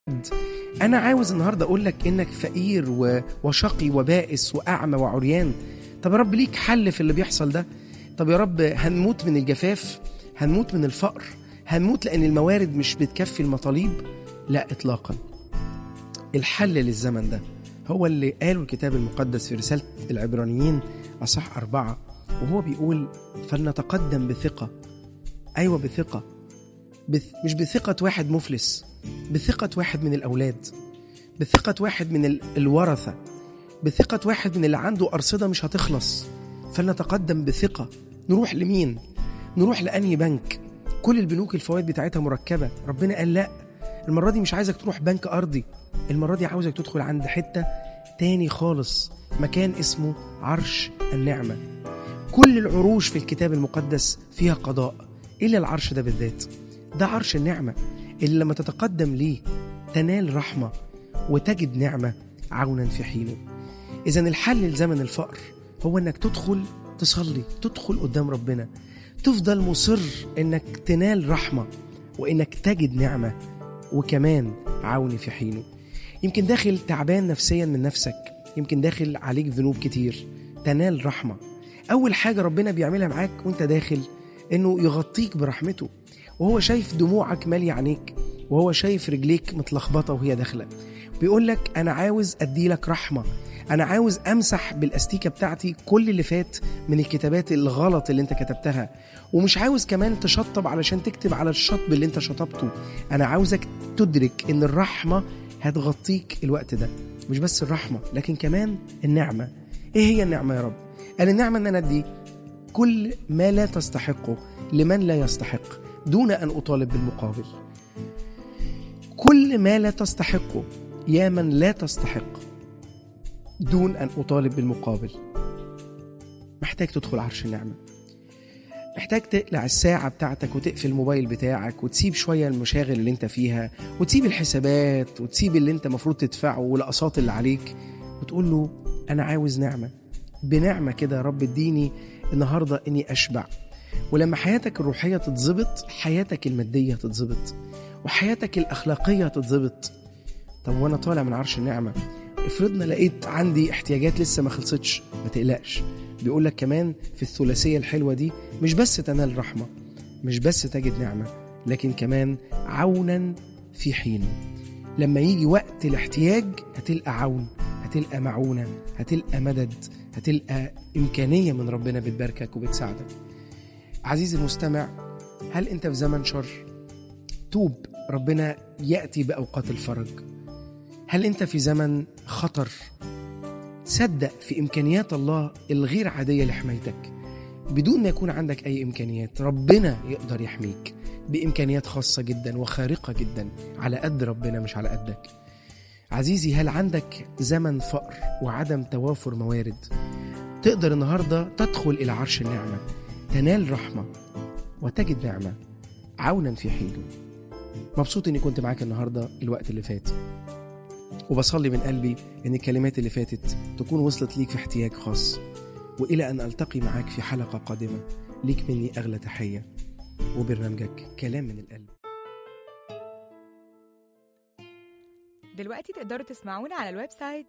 أنا عاوز النهاردة أقول لك إنك فقير وشقي وبائس وأعمى وعريان. طب يا رب ليك حل في اللي بيحصل ده؟ طب يا رب هنموت من الجفاف، هنموت من الفقر، هنموت لأن الموارد مش بتكفي المطالب؟ لا إطلاقا. الحل للزمن ده هو اللي قاله الكتاب المقدس في رسالة العبرانيين أصح 4، وهو بيقول فلنتقدم بثقة. أيوة بثقة، مش بثقة واحد مفلس، بثقة واحد من الأولاد، بثقة واحد من الورثة، بثقة واحد من اللي عنده أرصدة مش هتخلص. فلنتقدم بثقة. نروح لمين؟ نروح لأنهي بنك؟ كل البنوك الفوائد بتاعتها مركبة. ربنا قال لا، المرة دي مش عايزك تروح بنك أرضي، المرة دي عاوزك تدخل عند حتة تاني خالص، مكان اسمه عرش النعمة. كل العروش في الكتاب المقدس فيها قضاء، إلا العرش ده بالذات. ده عرش النعمة اللي لما تتقدم ليه تنال رحمة وتجد نعمة عونا في حينه. إذن الحل لزمن الفقر هو أنك تدخل تصلي، تدخل قدام ربنا، تفضل مصر أنك تنال رحمة وأنك تجد نعمة وكمان عون في حينه. يمكن داخل تعبان نفسيا من نفسك، يمكن داخل عليك ذنوب كتير، تنال رحمة. أول حاجة ربنا بيعملها معاك وانت داخل أنه يغطيك برحمته، وهو شايف دموعك مالية عينيك، وهو شايف رجليك متلخبطة وهي داخلة. بيقول لك أنا عاوز أدي لك رحمة، أنا عاوز أمسح بالأستيكة بتاعتي كل اللي فات من الكتابات الغلط اللي انت كتبتها، ومش عاوز كمان تشطب علشان تكتب على الشطب اللي انت شطبته. أنا عاوزك تدرك إن الرحمة هتغطيك الوقت ده. مش بس الرحمة لكن كمان النعمة. إيه هي النعمة يا رب؟ قال النعمة أن أنا أدي كل ما لا تستحقه لمن لا يستحق دون أن أطالب بالمقابل. كل ما لا تستحقه يا من لا تستحق دون أن أطالب بالمقابل. محتاج تدخل عرش النعمة، محتاج تقلع الساعة بتاعتك وتقفل الموبايل بتاعك وتسيب شوية المشاغل اللي انت فيها، وتسيب الحسابات وتسيب اللي انت مفروض تدفعه والأقساط اللي عليك، وتقول له أنا عاوز نعمة. بنعمة كده يا رب اديني النهاردة إني أشبع. ولما حياتك الروحية تتظبط، حياتك المادية تتظبط، وحياتك الأخلاقية تتظبط. طب وانا طالع من عرش النعمة افرضنا لقيت عندي احتياجات لسه ما خلصتش، ما تقلقش. بيقولك كمان في الثلاثية الحلوة دي مش بس تنال رحمة، مش بس تجد نعمة، لكن كمان عونا في حين. لما يجي وقت الاحتياج هتلقى عون، هتلقى معونة، هتلقى مدد، هتلقى إمكانية من ربنا بتباركك وبتساعدك. عزيزي المستمع، هل أنت في زمن شر؟ توب، ربنا يأتي بأوقات الفرج. هل أنت في زمن خطر؟ صدق في إمكانيات الله الغير عادية لحمايتك. بدون ما يكون عندك أي إمكانيات، ربنا يقدر يحميك بإمكانيات خاصة جدا وخارقة جدا، على قد ربنا مش على قدك. عزيزي، هل عندك زمن فقر وعدم توافر موارد؟ تقدر النهاردة تدخل إلى عرش النعمة، تنال رحمة وتجد نعمة عونا في حينه. مبسوط إني كنت معاك النهاردة الوقت اللي فات، وبصلي من قلبي إن الكلمات اللي فاتت تكون وصلت ليك في احتياج خاص. وإلى أن ألتقي معاك في حلقة قادمة، ليك مني أغلى تحية وبرنامجك كلام من القلب. دلوقتي تقدروا تسمعونا على الويب سايت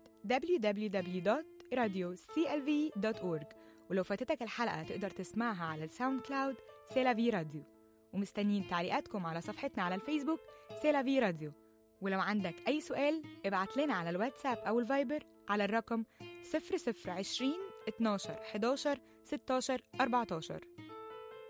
www.radioclv.org، ولو فاتتك الحلقة تقدر تسمعها على الساوند كلاود سيلافي راديو. ومستنيين تعليقاتكم على صفحتنا على الفيسبوك سيلافي راديو. ولو عندك أي سؤال ابعت لنا على الواتساب أو الفايبر على الرقم 0020 12 11 16 14.